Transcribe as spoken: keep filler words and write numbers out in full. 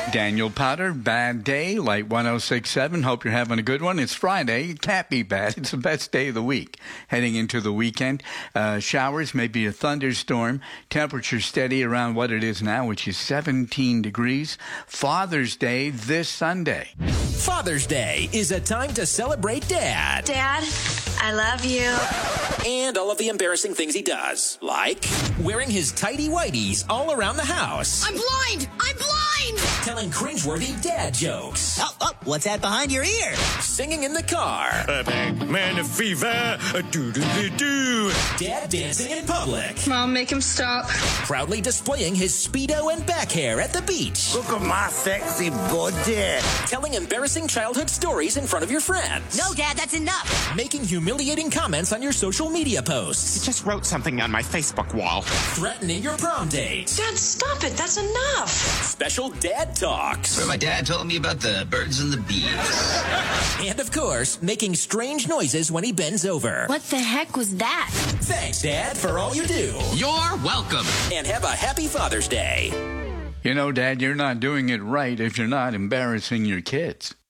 Daniel Powder, Bad Day, Light one oh six point seven. Hope you're having a good one. It's Friday. It can't be bad. It's the best day of the week. Heading into the weekend. Uh, showers, maybe a thunderstorm. Temperature steady around what it is now, which is seventeen degrees. Father's Day this Sunday. Father's Day is a time to celebrate Dad. Dad, I love you. And all of the embarrassing things he does. Like wearing his tighty-whities all around the house. I'm blind! I'm blind! Telling cringeworthy dad jokes. Oh, oh, what's that behind your ear? Singing in the car. A big man of fever, a doo-doo-doo-doo. Dad dancing in public. Mom, make him stop. Proudly displaying his Speedo and back hair at the beach. Look at my sexy body. Telling embarrassing childhood stories in front of your friends. No, Dad, that's enough. Making humiliating comments on your social media posts. Just wrote something on my Facebook wall. Threatening your prom date. Dad, stop it. That's enough. Special dad talks. Where my dad told me about the birds and the bees. And of course, making strange noises when he bends over. What the heck was that? Thanks, Dad, for all you do. You're welcome. And have a happy Father's Day. You know, Dad, you're not doing it right if you're not embarrassing your kids.